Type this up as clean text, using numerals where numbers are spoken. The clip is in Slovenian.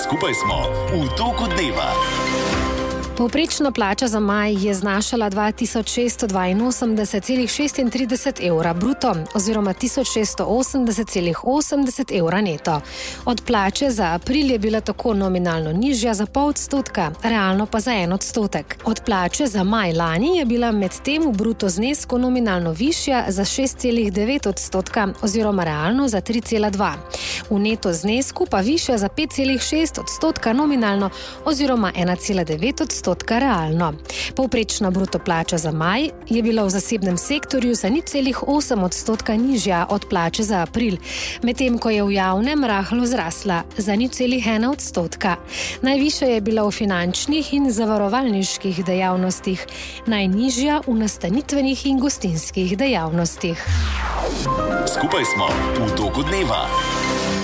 Skupaj smo v toku dneva. Povprečna plača za maj je znašala 2682,36 evra bruto oziroma 1680,80 evra neto. Od plače za april je bila tako nominalno nižja za 0,5%, realno pa za 1%. Od plače za maj lani je bila medtem v bruto znesku nominalno višja za 6,9% oziroma realno za 3,2%. V neto znesku pa višja za 5,6% nominalno oziroma 1,9% realno. Povprečna bruto plača za maj je bila v zasebnem sektorju za 0,8% nižja od plače za april, medtem ko je v javnem rahlo zrasla za 0,1%. Najvišja je bila v finančnih in zavarovalniških dejavnostih, najnižja v nastanitvenih in gostinskih dejavnostih. Skupaj smo v toku dneva.